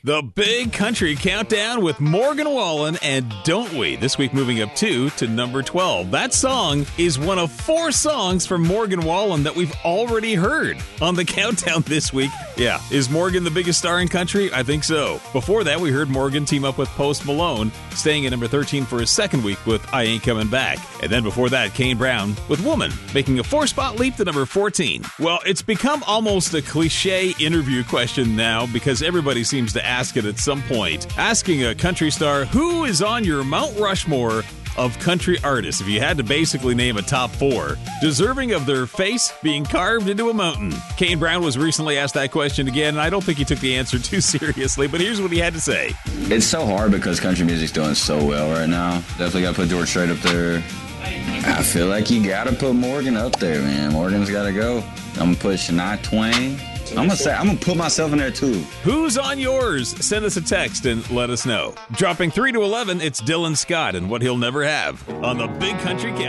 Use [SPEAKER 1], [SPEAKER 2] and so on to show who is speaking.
[SPEAKER 1] The Big Country Countdown with Morgan Wallen and Don't We. This week moving up 2 to number 12. That song is one of 4 songs from Morgan Wallen that we've already heard on the countdown this week. Yeah, is Morgan the biggest star in country? I think so. Before that, we heard Morgan team up with Post Malone, staying at number 13 for his second week with I Ain't Coming Back. And then before that, Kane Brown with Woman, making a 4-spot leap to number 14. Well, it's become almost a cliche interview question now because everybody seems to ask it at some point. Asking a country star, who is on your Mount Rushmore of country artists, if you had to basically name a top 4, deserving of their face being carved into a mountain? Kane Brown was recently asked that question again, and I don't think he took the answer too seriously, but here's what he had to say.
[SPEAKER 2] It's so hard because country music's doing so well right now. Definitely got to put George Strait up there. I feel like you got to put Morgan up there, man. Morgan's got to go. I'm going to put Shania Twain. I'm going to put myself in there, too.
[SPEAKER 1] Who's on yours? Send us a text and let us know. Dropping 3 to 11, it's Dylan Scott and What He'll Never Have on the Big Country Countdown.